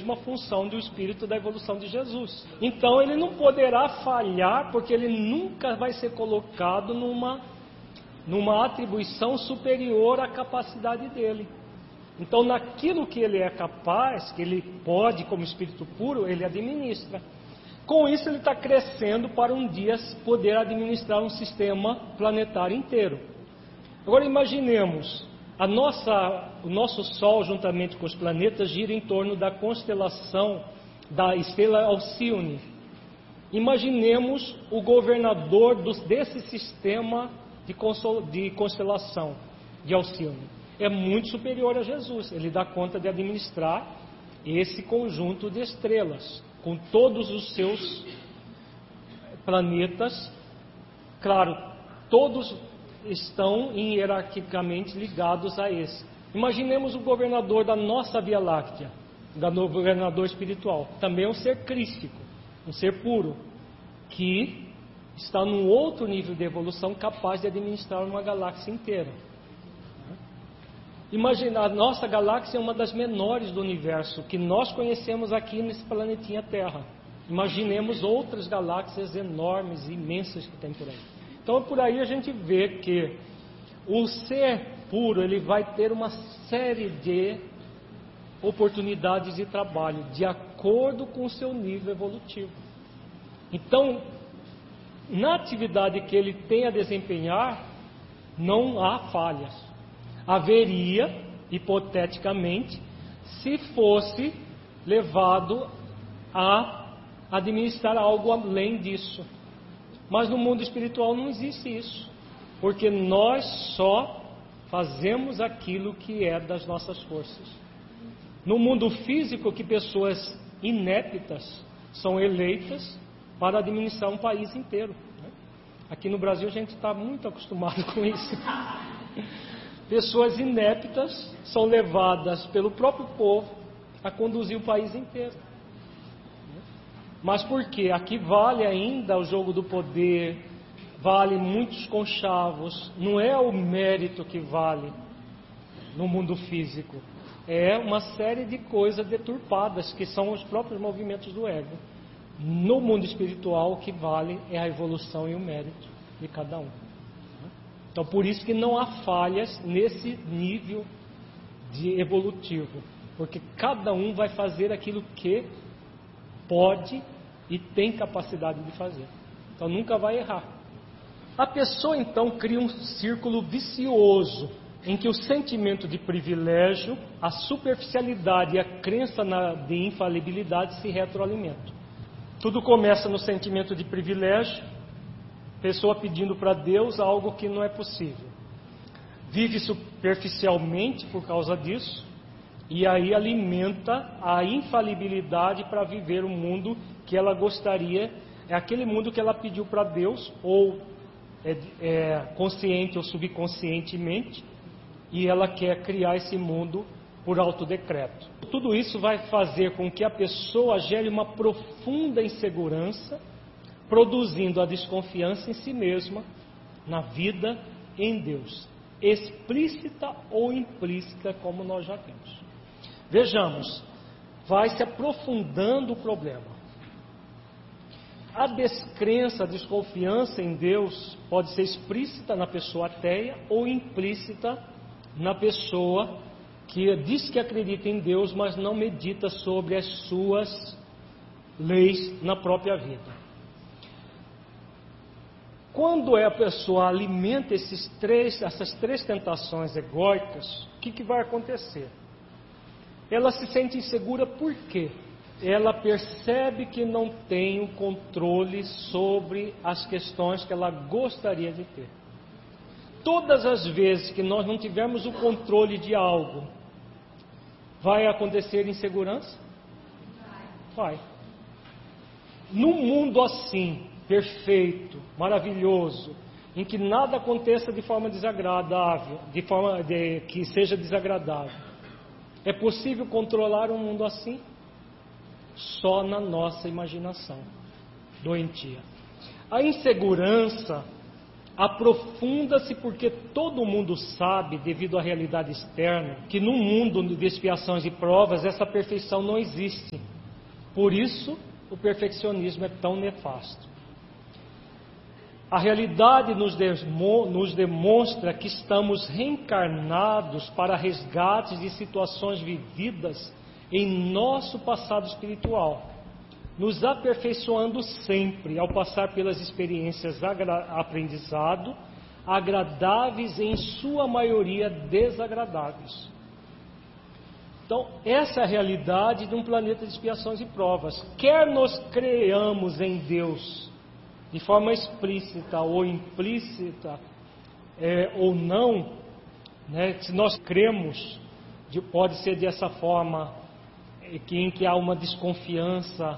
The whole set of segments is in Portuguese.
mesma função do espírito da evolução de Jesus. Então ele não poderá falhar, porque ele nunca vai ser colocado numa atribuição superior à capacidade dele. Então, naquilo que ele é capaz, que ele pode, como espírito puro, ele administra. Com isso, ele está crescendo para um dia poder administrar um sistema planetário inteiro. Agora, imaginemos, o nosso Sol, juntamente com os planetas, gira em torno da constelação da estrela Alcíone. Imaginemos o governador desse sistema de constelação de Alcíone. É muito superior a Jesus. Ele dá conta de administrar esse conjunto de estrelas, com todos os seus planetas. Claro, todos estão hierarquicamente ligados a esse. Imaginemos o governador da nossa Via Láctea, o governador espiritual. Também é um ser crístico, um ser puro, que está num outro nível de evolução capaz de administrar uma galáxia inteira. Imagina, a nossa galáxia é uma das menores do universo, que nós conhecemos aqui nesse planetinha Terra. Imaginemos outras galáxias enormes e imensas que tem por aí. Então, por aí a gente vê que o ser puro, ele vai ter uma série de oportunidades de trabalho, de acordo com o seu nível evolutivo. Então, na atividade que ele tem a desempenhar, não há falhas. Haveria, hipoteticamente, se fosse levado a administrar algo além disso. Mas no mundo espiritual não existe isso, porque nós só fazemos aquilo que é das nossas forças. No mundo físico, que pessoas ineptas são eleitas para administrar um país inteiro. Aqui no Brasil a gente está muito acostumado com isso. Pessoas ineptas são levadas pelo próprio povo a conduzir o país inteiro. Mas por quê? Aqui vale ainda o jogo do poder, vale muitos conchavos, não é o mérito que vale no mundo físico, é uma série de coisas deturpadas, que são os próprios movimentos do ego. No mundo espiritual, o que vale é a evolução e o mérito de cada um. Então, por isso que não há falhas nesse nível de evolutivo, porque cada um vai fazer aquilo que pode e tem capacidade de fazer. Então, nunca vai errar. A pessoa, então, cria um círculo vicioso, em que o sentimento de privilégio, a superficialidade e a crença de infalibilidade se retroalimentam. Tudo começa no sentimento de privilégio, pessoa pedindo para Deus algo que não é possível. Vive superficialmente por causa disso, e aí alimenta a infalibilidade para viver o mundo que ela gostaria, é aquele mundo que ela pediu para Deus, ou consciente ou subconscientemente, e ela quer criar esse mundo por autodecreto. Tudo isso vai fazer com que a pessoa gere uma profunda insegurança, produzindo a desconfiança em si mesma, na vida, em Deus, explícita ou implícita, como nós já vimos. Vejamos, vai se aprofundando o problema. A descrença, a desconfiança em Deus pode ser explícita na pessoa ateia ou implícita na pessoa que diz que acredita em Deus, mas não medita sobre as suas leis na própria vida. Quando a pessoa alimenta essas três tentações egóicas, o que vai acontecer? Ela se sente insegura por quê? Ela percebe que não tem o controle sobre as questões que ela gostaria de ter. Todas as vezes que nós não tivermos o controle de algo, vai acontecer insegurança? Vai. Num mundo assim, perfeito, maravilhoso, em que nada aconteça de forma desagradável, que seja desagradável, é possível controlar um mundo assim? Só na nossa imaginação doentia. A insegurança aprofunda-se porque todo mundo sabe, devido à realidade externa, que no mundo de expiações e provas essa perfeição não existe. Por isso, o perfeccionismo é tão nefasto. A realidade nos demonstra que estamos reencarnados para resgates de situações vividas em nosso passado espiritual, nos aperfeiçoando sempre ao passar pelas experiências aprendizado, agradáveis e em sua maioria desagradáveis. Então, essa é a realidade de um planeta de expiações e provas. Quer nós creamos em Deus de forma explícita ou implícita, ou não, né? Se nós cremos, pode ser dessa forma em que há uma desconfiança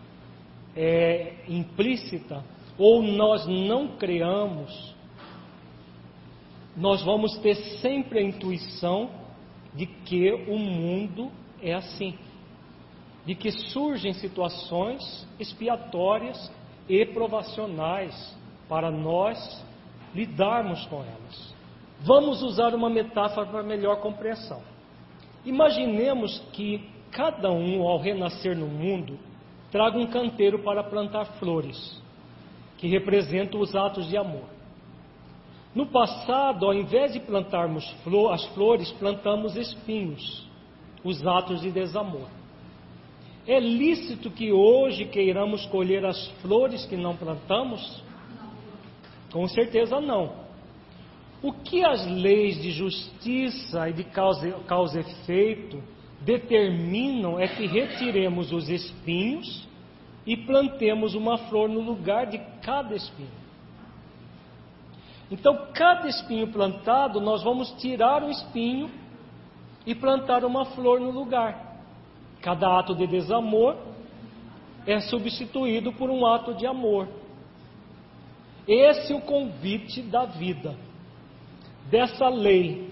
implícita, ou nós não creamos, nós vamos ter sempre a intuição de que o mundo é assim, de que surgem situações expiatórias e provacionais para nós lidarmos com elas. Vamos usar uma metáfora para melhor compreensão. Imaginemos que cada um, ao renascer no mundo, traga um canteiro para plantar flores, que representam os atos de amor. No passado, ao invés de plantarmos as flores, plantamos espinhos, os atos de desamor. É lícito que hoje queiramos colher as flores que não plantamos? Com certeza não. O que as leis de justiça e de causa e efeito determinam é que retiremos os espinhos e plantemos uma flor no lugar de cada espinho. Então, cada espinho plantado, nós vamos tirar o espinho e plantar uma flor no lugar. Cada ato de desamor é substituído por um ato de amor. Esse é o convite da vida, dessa lei,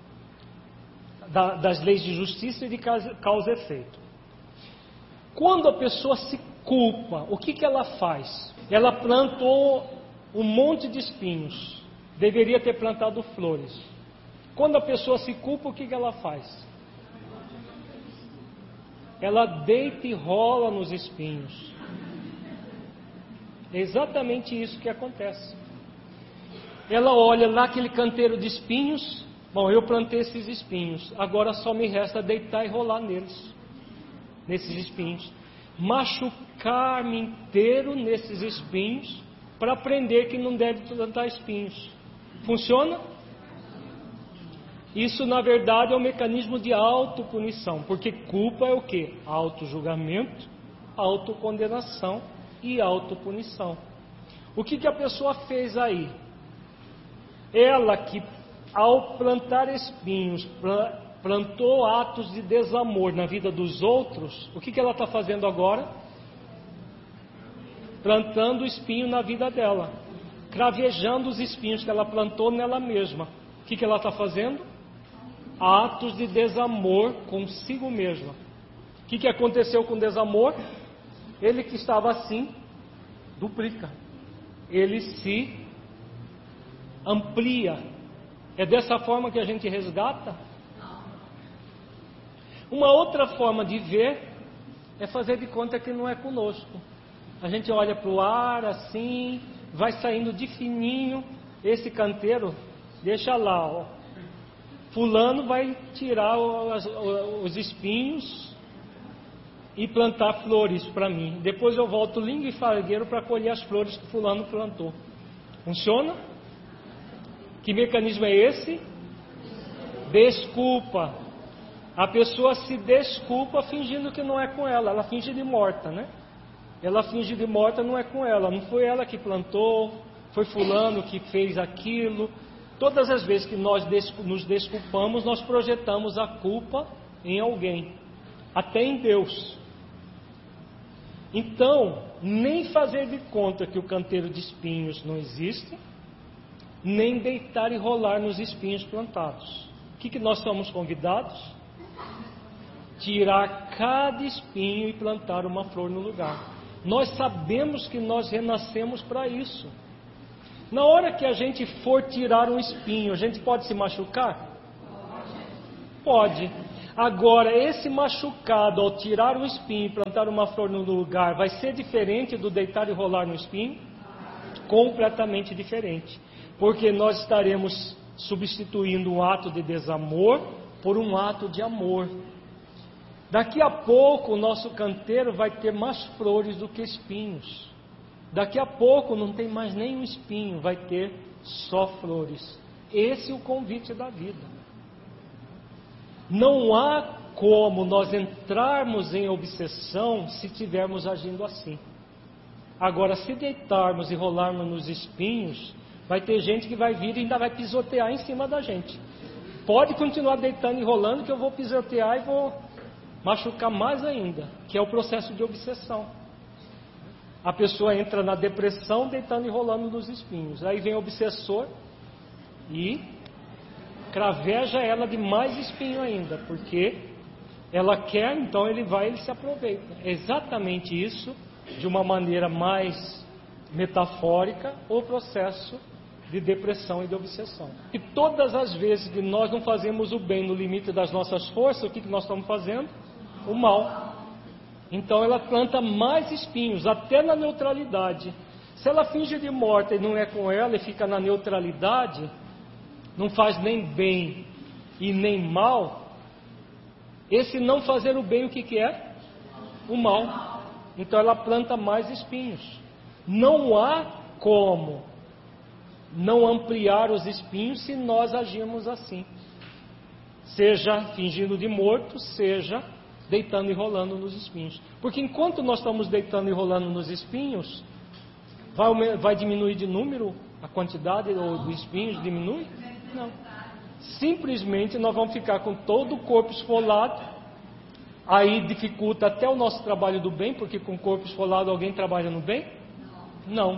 das leis de justiça e de causa e efeito. Quando a pessoa se culpa, o que ela faz? Ela plantou um monte de espinhos, deveria ter plantado flores. Quando a pessoa se culpa, o que ela faz? Ela deita e rola nos espinhos. É exatamente isso que acontece. Ela olha lá aquele canteiro de espinhos. Bom, eu plantei esses espinhos, agora só me resta deitar e rolar nesses espinhos. Machucar-me inteiro nesses espinhos para aprender que não deve plantar espinhos. Funciona? Isso, na verdade, é um mecanismo de autopunição, porque culpa é o quê? Autojulgamento, autocondenação e autopunição. O que a pessoa fez aí? Ela que, ao plantar espinhos, plantou atos de desamor na vida dos outros, o que ela está fazendo agora? Plantando espinho na vida dela, cravejando os espinhos que ela plantou nela mesma. O que ela está fazendo? Atos de desamor consigo mesma. O que aconteceu com o desamor? Ele que estava assim, duplica. Ele se amplia. É dessa forma que a gente resgata? Uma outra forma de ver é fazer de conta que não é conosco. A gente olha para o ar assim, vai saindo de fininho. Esse canteiro, deixa lá, ó. Fulano vai tirar os espinhos e plantar flores para mim. Depois eu volto lindo e fargueiro para colher as flores que fulano plantou. Funciona? Que mecanismo é esse? Desculpa. A pessoa se desculpa fingindo que não é com ela. Ela finge de morta, né? Ela finge de morta, não é com ela. Não foi ela que plantou, foi fulano que fez aquilo. Todas as vezes que nós nos desculpamos, nós projetamos a culpa em alguém, até em Deus. Então, nem fazer de conta que o canteiro de espinhos não existe, nem deitar e rolar nos espinhos plantados. O que nós somos convidados? Tirar cada espinho e plantar uma flor no lugar. Nós sabemos que nós renascemos para isso. Na hora que a gente for tirar um espinho, a gente pode se machucar? Pode. Agora, esse machucado ao tirar um espinho e plantar uma flor no lugar, vai ser diferente do deitar e rolar no espinho? Completamente diferente. Porque nós estaremos substituindo um ato de desamor por um ato de amor. Daqui a pouco o nosso canteiro vai ter mais flores do que espinhos. Daqui a pouco não tem mais nenhum espinho, vai ter só flores. Esse é o convite da vida. Não há como nós entrarmos em obsessão se estivermos agindo assim. Agora, se deitarmos e rolarmos nos espinhos, vai ter gente que vai vir e ainda vai pisotear em cima da gente. Pode continuar deitando e rolando que eu vou pisotear e vou machucar mais ainda, que é o processo de obsessão. A pessoa entra na depressão deitando e rolando nos espinhos. Aí vem o obsessor e craveja ela de mais espinho ainda, porque ela quer, então ele se aproveita. É exatamente isso, de uma maneira mais metafórica, o processo de depressão e de obsessão. E todas as vezes que nós não fazemos o bem no limite das nossas forças, o que nós estamos fazendo? O mal. Então ela planta mais espinhos, até na neutralidade. Se ela finge de morta e não é com ela e fica na neutralidade, não faz nem bem e nem mal, esse não fazer o bem, o que é? O mal. Então ela planta mais espinhos. Não há como não ampliar os espinhos se nós agirmos assim. Seja fingindo de morto, seja deitando e rolando nos espinhos. Porque enquanto nós estamos deitando e rolando nos espinhos, vai diminuir de número a quantidade dos espinhos? Diminui? Não. Simplesmente nós vamos ficar com todo o corpo esfolado. Aí dificulta até o nosso trabalho do bem, porque com o corpo esfolado alguém trabalha no bem? Não.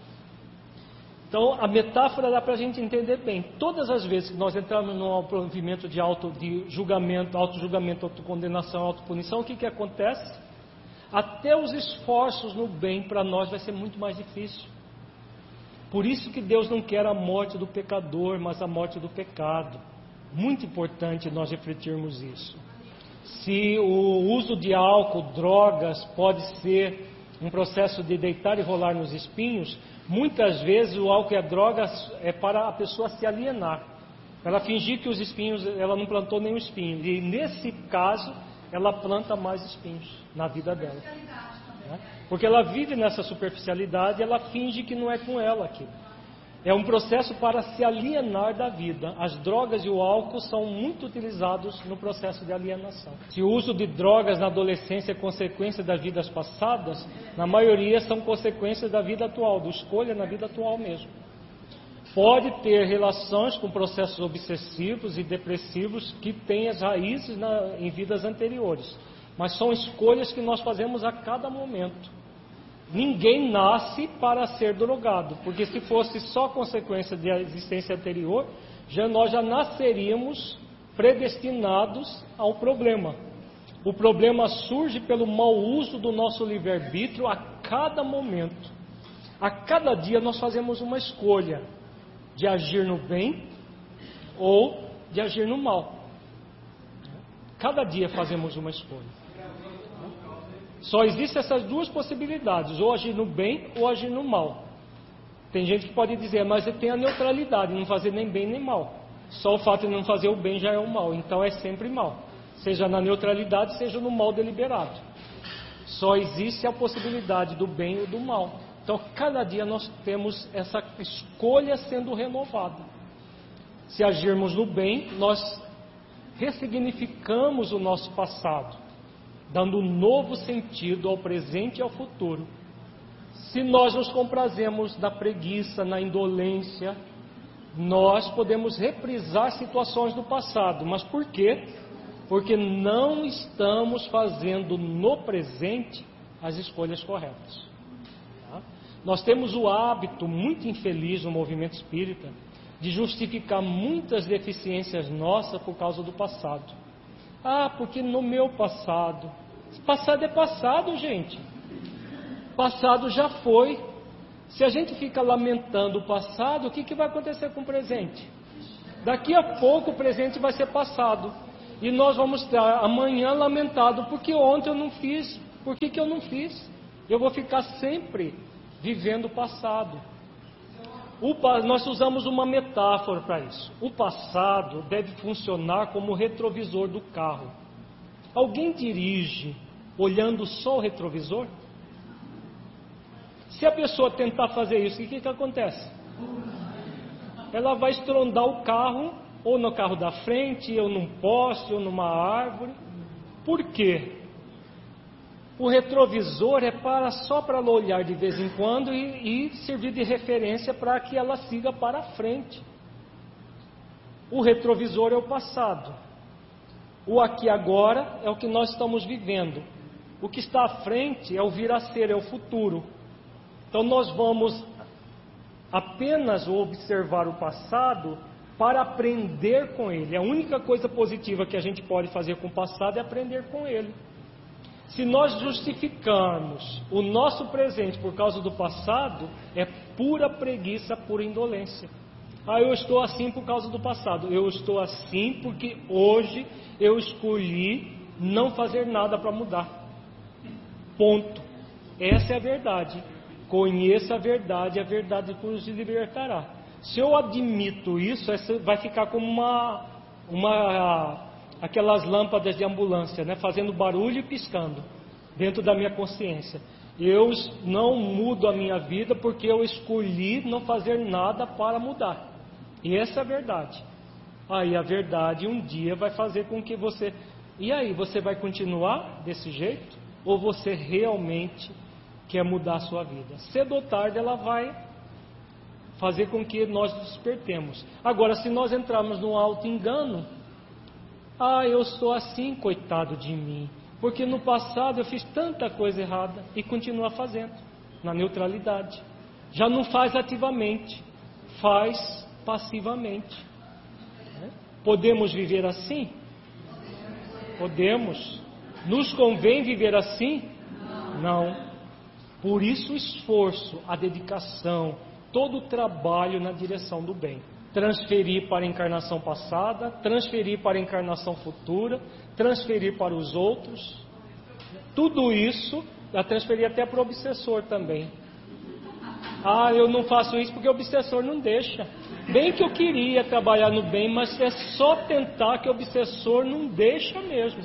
Então a metáfora dá para a gente entender bem. Todas as vezes que nós entramos num movimento de julgamento, auto-julgamento, autocondenação, autopunição, o que acontece? Até os esforços no bem para nós vai ser muito mais difícil. Por isso que Deus não quer a morte do pecador, mas a morte do pecado. Muito importante nós refletirmos isso. Se o uso de álcool, drogas, pode ser um processo de deitar e rolar nos espinhos, muitas vezes o álcool e a droga é para a pessoa se alienar. Ela fingir que os espinhos, ela não plantou nenhum espinho. E nesse caso, ela planta mais espinhos na vida dela. Porque ela vive nessa superficialidade e ela finge que não é com ela aquilo. É um processo para se alienar da vida. As drogas e o álcool são muito utilizados no processo de alienação. Se o uso de drogas na adolescência é consequência das vidas passadas, na maioria são consequências da vida atual, do escolha na vida atual mesmo. Pode ter relações com processos obsessivos e depressivos que têm as raízes em vidas anteriores. Mas são escolhas que nós fazemos a cada momento. Ninguém nasce para ser drogado, porque se fosse só consequência da existência anterior, nós já nasceríamos predestinados ao problema. O problema surge pelo mau uso do nosso livre-arbítrio a cada momento. A cada dia nós fazemos uma escolha de agir no bem ou de agir no mal. Cada dia fazemos uma escolha. Só existem essas duas possibilidades, ou agir no bem ou agir no mal. Tem gente que pode dizer, mas tem a neutralidade, não fazer nem bem nem mal. Só o fato de não fazer o bem já é o mal, então é sempre mal. Seja na neutralidade, seja no mal deliberado. Só existe a possibilidade do bem ou do mal. Então cada dia nós temos essa escolha sendo renovada. Se agirmos no bem, nós ressignificamos o nosso passado, dando um novo sentido ao presente e ao futuro. Se nós nos comprazemos na preguiça, na indolência, nós podemos reprisar situações do passado. Mas por quê? Porque não estamos fazendo no presente as escolhas corretas. Tá? Nós temos o hábito muito infeliz no movimento espírita de justificar muitas deficiências nossas por causa do passado. Ah, porque no meu passado. Passado é passado, gente. Passado já foi. Se a gente fica lamentando o passado, o que vai acontecer com o presente? Daqui a pouco o presente vai ser passado. E nós vamos estar amanhã lamentado, porque ontem eu não fiz. Por que eu não fiz? Eu vou ficar sempre vivendo o passado. Nós usamos uma metáfora para isso. O passado deve funcionar como o retrovisor do carro. Alguém dirige olhando só o retrovisor? Se a pessoa tentar fazer isso, o que acontece? Ela vai estrondar o carro, ou no carro da frente, ou num poste, ou numa árvore. Por quê? O retrovisor é só para ela olhar de vez em quando e servir de referência para que ela siga para a frente. O retrovisor é o passado. O aqui e agora é o que nós estamos vivendo. O que está à frente é o vir a ser, é o futuro. Então nós vamos apenas observar o passado para aprender com ele. A única coisa positiva que a gente pode fazer com o passado é aprender com ele. Se nós justificarmos o nosso presente por causa do passado, é pura preguiça, pura indolência. Eu estou assim por causa do passado. Eu estou assim porque hoje eu escolhi não fazer nada para mudar. Ponto. Essa é a verdade. Conheça a verdade nos libertará. Se eu admito isso, vai ficar como aquelas lâmpadas de ambulância, né, fazendo barulho e piscando dentro da minha consciência. Eu não mudo a minha vida porque eu escolhi não fazer nada para mudar. E essa é a verdade. Aí a verdade um dia vai fazer com que você... E aí, você vai continuar desse jeito? Ou você realmente quer mudar a sua vida? Cedo ou tarde ela vai fazer com que nós despertemos. Agora, se nós entrarmos no auto-engano, eu estou assim, coitado de mim, porque no passado eu fiz tanta coisa errada e continuo fazendo, na neutralidade. Já não faz ativamente, faz passivamente. Podemos viver assim? Podemos. Nos convém viver assim? Não. Por isso o esforço, a dedicação, todo o trabalho na direção do bem. Transferir para a encarnação passada, transferir para a encarnação futura, transferir para os outros. Tudo isso, a transferir até para o obsessor também. Eu não faço isso porque o obsessor não deixa. Bem que eu queria trabalhar no bem, mas é só tentar que o obsessor não deixa mesmo.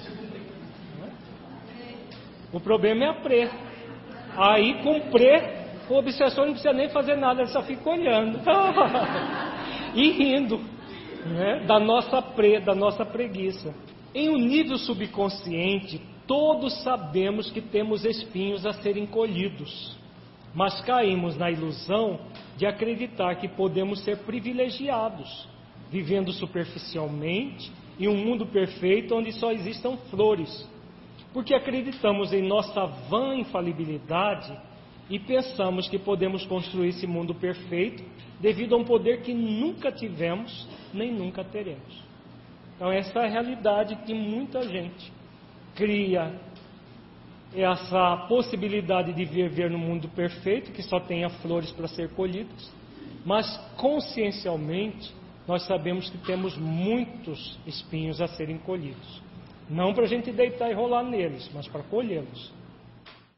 O problema é a pré. Aí com pré, o obsessor não precisa nem fazer nada, ele só fica olhando. E rindo, né, da nossa preguiça. Em um nível subconsciente, todos sabemos que temos espinhos a serem colhidos, mas caímos na ilusão de acreditar que podemos ser privilegiados, vivendo superficialmente em um mundo perfeito onde só existam flores, porque acreditamos em nossa vã infalibilidade e pensamos que podemos construir esse mundo perfeito devido a um poder que nunca tivemos nem nunca teremos. Então essa é a realidade que muita gente cria, essa possibilidade de viver no mundo perfeito, que só tenha flores para ser colhidas, mas consciencialmente nós sabemos que temos muitos espinhos a serem colhidos. Não para a gente deitar e rolar neles, mas para colhê-los.